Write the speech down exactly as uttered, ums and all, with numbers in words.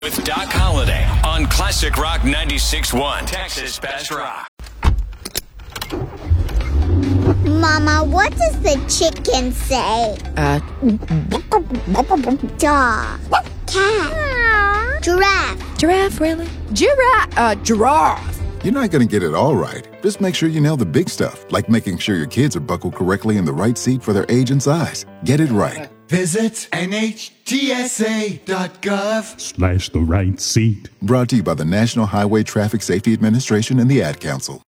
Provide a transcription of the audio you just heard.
With Doc Holliday on Classic Rock ninety-six point one, Texas Best Rock. Mama, what does the chicken say? Uh, Dog. Cat. Giraffe. Giraffe, really? Giraffe. Uh, giraffe. You're not going to get it all right. Just make sure you nail the big stuff, like making sure your kids are buckled correctly in the right seat for their age and size. Get it right. Visit N H T S A dot gov slash the right seat. Brought to you by the National Highway Traffic Safety Administration and the Ad Council.